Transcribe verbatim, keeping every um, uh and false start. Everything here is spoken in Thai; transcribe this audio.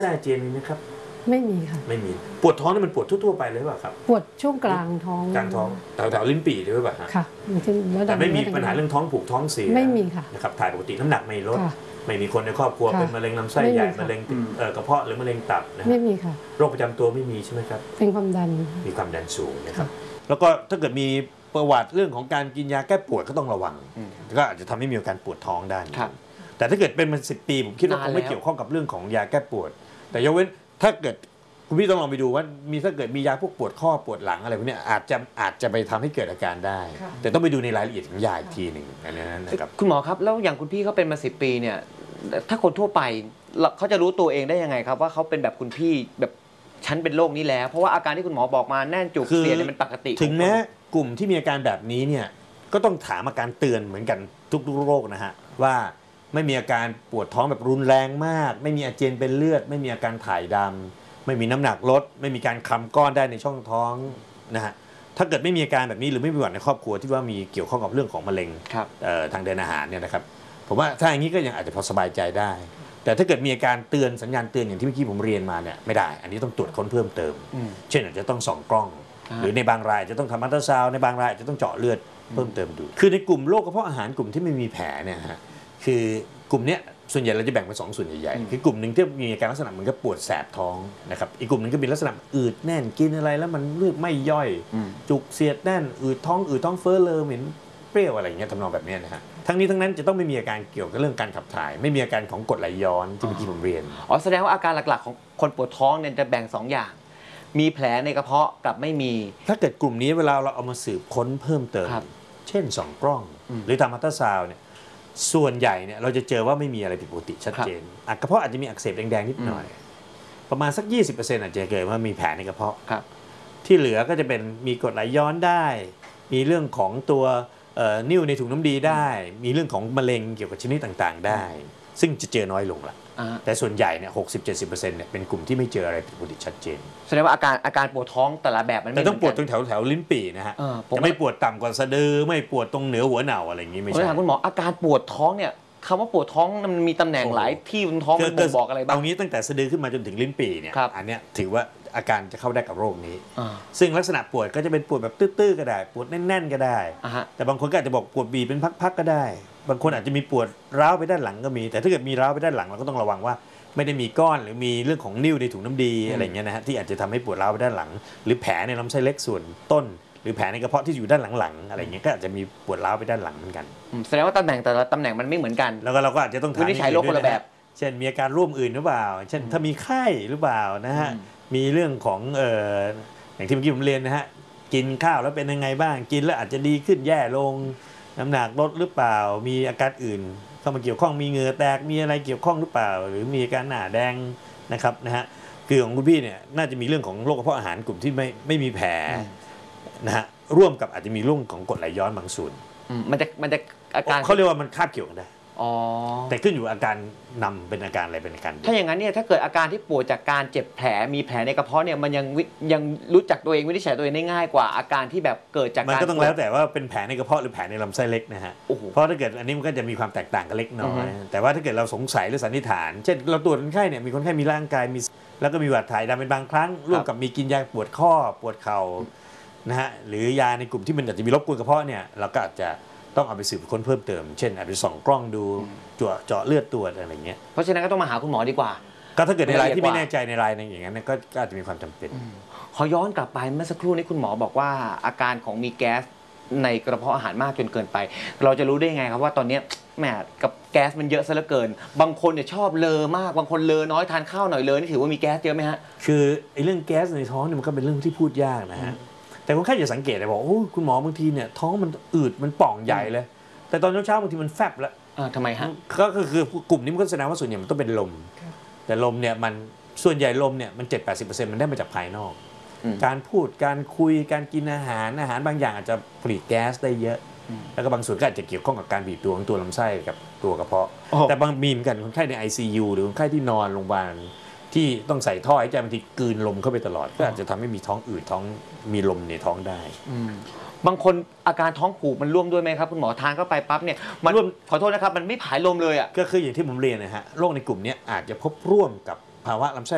อาเจียนมีไหมครับไม่มีค่ะไม่มีปวดท้องนี่มันปวดทั่วๆไปเลยหรือเปล่าครับปวดช่วงกลางท้องกลางท้องแถวๆลิ้นปี่หรือเปล่าฮะค่ะแต่ไม่มีปัญหาเรื่องท้องผูกท้องเสียไม่มีค่ะนะครับถ่ายปกติน้ำหนักไม่ลดไม่มีคนในครอบครัวเป็นมะเร็งลำไส้ใหญ่มะเร็งกระเพาะหรือมะเร็งตับนะไม่มีค่ะโรคประจำตัวไม่มีใช่ไหมครับเป็นความดันมีความดันสูงนะครับแล้วก็ถ้าเกิดมีประวัติเรื่องของการกินยาแก้ปวดก็ต้องระวังก็อาจจะทำให้มีอาการปวดท้องได้แต่ถ้าเกิดเป็นมาสิบปีผมคิดว่าคงไม่เกี่ยวข้องกับเรื่องของยาแก้ปวดแต่ยกเว้นถ้าเกิดคุณพี่ต้องลองไปดูว่ามีถ้าเกิดมียาพวกปวดข้อปวดหลังอะไรพวกนี้อาจจะอาจจะไปทำให้เกิดอาการได้แต่ต้องไปดูในรายละเอียดของยาอีกทีหนึ่งอันนั้นนะครับคุณหมอครับแล้วอย่างคุณพี่เขาเป็นมาสิบปีเนี่ยถ้าคนทั่วไปเขาจะรู้ตัวเองได้ยังไงครับว่าเขาเป็นแบบคุณพี่แบบฉันเป็นโรคนี้แล้วเพราะว่าอาการที่คุณหมอบอกมาแน่นจุกเสียดเนี่ยมันปกติถึงแม้กลุ่มที่มีอาการแบบนี้เนี่ยก็ต้องถามอาการเตือนเหมือนกันทุกๆโรคนะฮะว่าไม่มีอาการปวดท้องแบบรุนแรงมากไม่มีอาเจียนเป็นเลือดไม่มีอาการถ่ายดำไม่มีน้ำหนักลดไม่มีการคลำก้อนได้ในช่องท้องนะฮะถ้าเกิดไม่มีอาการแบบนี้หรือไม่มีประวัติในครอบครัวที่ว่ามีเกี่ยวข้องกับเรื่องของมะเร็งทางเดินอาหารเนี่ยนะครับผมว่าถ้าอย่างนี้ก็ยังอาจจะพอสบายใจได้แต่ถ้าเกิดมีอาการเตือนสัญญาณเตือนอย่างที่เมื่อกี้ผมเรียนมาเนี่ยไม่ได้อันนี้ต้องตรวจค้นเพิ่มเติมเช่นอาจจะต้องส่องกล้องหรือในบางรายจะต้องทำอัลตราซาวด์ในบางรายจะต้องเจาะเลือดเพิ่มเติมดูคือในกลุ่มโรคกระเพาะอาหารกลุ่มที่ไม่มีแผลเนี่ยฮะคือกลุ่มนี้ส่วนใหญ่เราจะแบ่งเป็นสองส่วนใหญ่ๆคือกลุ่มหนึ่งที่มีอาการลักษณะเหมือนกับปวดแสบท้องนะครับอีกกลุ่มหนึ่งก็มีลักษณะอืดแน่นกินอะไรแล้วมันเลือดไม่ย่อยจุกเสียดแน่นอืดท้องอืดท้องเฟ้อเลอเหม็นเปรี้ยวอะไรอย่างเงี้ยทำนองแบบนี้นะฮะทั้งนี้ทั้งนั้นจะต้องไม่มีอาการเกี่ยวกับเรื่องการขับถ่ายไม่มีอาการของกรดไหลย้อนที่เมื่อกี้ผมเรียนอ๋อแสดงว่าอาการหลักๆของคนปวดท้องเนี่ยจะแบ่งสองอย่างมีแผลในกระเพาะกับไม่มีถ้าเกิดกลุ่มนี้เวลาเราเอามาสืบค้นเพิ่มเติมเช่นส่องกล้องหรือทำอัลตราซาวด์เนี่ยส่วนใหญ่เนี่ยเราจะเจอว่าไม่มีอะไรผิดปกติชัดเจนกระเพาะอาจจะมีอักเสบแดงๆนิดหน่อยประมาณสัก ยี่สิบเปอร์เซ็นต์ อาจจะเกิดว่ามีแผลในกระเพาะที่เหลือก็จะเป็นมีกรดไหลย้อนได้มีเรื่องของตัวนิ่วในถุงน้ำดีได้มีเรื่องของมะเร็งเกี่ยวกับชนิดต่างๆได้ซึ่งจะเจอน้อยลงละแต่ส่วนใหญ่เนี่ยหกสิบเจ็ดสิบเปอร์เซ็นต์เนี่ยเป็นกลุ่มที่ไม่เจออะไรผิดปกติชัดเจนแสดงว่าอาการอาการปวดท้องแต่ละแบบมันแต่ต้องปวดตรงแถวแถวลิ้นปี่นะฮะจะไม่ปวดต่ำกว่าสะดือไม่ปวดตรงเหนือหัวเหน่าอะไรอย่างนี้ไม่ใช่ถามคุณหมออาการปวดท้องเนี่ยคำว่าปวดท้องมันมีตำแหน่งหลายที่บนท้องมันบ่งบอกอะไรบ้างเอางี้ตั้งแต่สะดือขึ้นมาจนถึงลิ้นปี่เนี่ยอันเนี้ยถือว่าอาการจะเข้าได้กับโรคนี้ซึ่งลักษณะปวดก็จะเป็นปวดแบบตื้อๆก็ได้ปวดแน่นๆก็ได้แต่บางคนก็อาจจะบอกปวดบีบเป็นพักๆก็ได้บางคนอาจจะมีปวดร้าวไปด้านหลังก็มีแต่ถ้าเกิดมีร้าวไปด้านหลังเราก็ต้องระวังว่าไม่ได้มีก้อนหรือมีเรื่องของนิ่วในถุงน้ำดีอะไรเงี้ยนะฮะที่อาจจะทำให้ปวดร้าวไปด้านหลังหรือแผลในลำไส้เล็กส่วนต้นหรือแผลในกระเพาะที่อยู่ด้านหลังๆอะไรเงี้ยก็อาจจะมีปวดร้าวไปด้านหลังเหมือนกันแสดงว่าตำแหน่งแต่ละตำแหน่งมันไม่เหมือนกันแล้วก็เราก็อาจจะต้องถามวินิจฉัยโรคคนละแบบเช่นมีอาการร่วมอื่นหรือเปล่าเช่นถ้ามีไข้หรือเปล่านะฮะมีเรื่องของเอ่ออย่างที่เมื่อกี้ผมเรียนนะฮะกินข้าวแล้วเป็นยังไงบ้างกินแล้วอาจจะดีขึ้นแย่ลงน้ำหนักลดหรือเปล่ามีอาการอื่นเข้ามาเกี่ยวข้องมีเหงื่อแตกมีอะไรเกี่ยวข้องหรือเปล่าหรือมีอาการหน้าแดงนะครับนะฮะคือของคุณพี่เนี่ยน่าจะมีเรื่องของโรคกระเพาะอาหารกลุ่มที่ไม่ไม่มีแผลนะฮะร่วมกับอาจจะมีเรื่องของกรดไหลย้อนบางส่วนมันจะมันจะอาการเขาเรียกว่ามันคาบเกี่ยวกันได้แต่ขึ้นอยู่อาการนำเป็นอาการอะไรเป็นอาการถ้าอย่างนั้นเนี่ยถ้าเกิดอาการที่ปวดจากการเจ็บแผลมีแผลในกระเพาะเนี่ยมันยังยังรู้จักตัวเองวินิจฉัยตัวเองได้ง่ายกว่าอาการที่แบบเกิดจากมันก็ต้องแล้วแต่ว่าเป็นแผลในกระเพาะหรือแผลในลำไส้เล็กนะฮะเพราะถ้าเกิดอันนี้มันก็จะมีความแตกต่างกันเล็กน้อยแต่ว่าถ้าเกิดเราสงสัยหรือสันนิษฐานเช่นเราตรวจคนไข้เนี่ยมีคนไข้มีร่างกายมีแล้วก็มีหวัดถ่ายดำเป็นบางครั้งร่วมกับมีกินยาปวดข้อปวดเข่านะฮะหรือยาในกลุ่มที่มันอาจจะมีรบกวนกระเพาะเนี่ยเราก็อาจจะต้องเอาไปสืบค้นเพิ่มเติมเช่นอาจจะส่องกล้องดูเจาะเจาะเลือดตรวจอะไรเงี้ยเพราะฉะนั้นก็ต้องมาหาคุณหมอดีกว่าก็ถ้าเกิดในรายที่ไม่แน่ใจในรายนึงอย่างนั้นก็อาจจะมีความจำเป็นขอย้อนกลับไปเมื่อสักครู่นี้คุณหมอบอกว่าอาการของมีแก๊สในกระเพาะอาหารมากจนเกินไปเราจะรู้ได้ไงครับว่าตอนนี้แหมกับแก๊สมันเยอะซะเหลือเกินบางคนเนี่ยชอบเลอมากบางคนเลอน้อยทานข้าวหน่อยเลอนี่ถือว่ามีแก๊สเยอะไหมฮะคือไอ้เรื่องแก๊สในท้องเนี่ยมันก็เป็นเรื่องที่พูดยากนะฮะแต่คนไข้จะสังเกตเลยบอกโอ้คุณหมอบางทีเนี่ยท้องมันอืดมันป่องใหญ่เลยแต่ตอนเช้าๆบางทีมันแฟบแล้วทำไมฮะก็คือกลุ่มนี้มันก็แสดงว่าส่วนใหญ่มันต้องเป็นลมแต่ลมเนี่ยมันส่วนใหญ่ลมเนี่ยมัน เจ็ดถึงแปดสิบเปอร์เซ็นต์ มันได้มาจากภายนอกการพูดการคุยการกินอาหารอาหารบางอย่างอาจจะผลิตแก๊สได้เยอะแล้วก็บางส่วนก็อาจจะเกี่ยวข้องกับการบีบตัวของตัวลำไส้กับตัวกระเพาะแต่บางมีเหมือนกันคนไข้ใน ไอ ซี ยู หรือคนไข้ที่นอนโรงพยาบาลที่ต้องใส่ท่อหายใจบางทีกลืนลมเข้าไปตลอดก็อาจจะทำให้มีท้องอืดท้องมีลมในท้องได้บางคนอาการท้องผูกมันร่วมด้วยไหมครับคุณหมอทานเข้าไปปั๊บเนี่ยมันขอโทษนะครับมันไม่ผายลมเลยอ่ะก็คืออย่างที่ผมเรียนนะฮะโรคในกลุ่มนี้อาจจะพบร่วมกับภาวะลำไส้